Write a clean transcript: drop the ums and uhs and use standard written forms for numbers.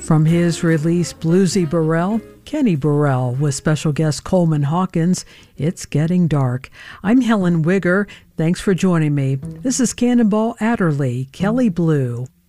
From his release Bluesy Burrell, Kenny Burrell with special guest Coleman Hawkins, It's Getting Dark. I'm Helen Wigger. Thanks for joining me. This is Cannonball Adderley, Kelly Blue.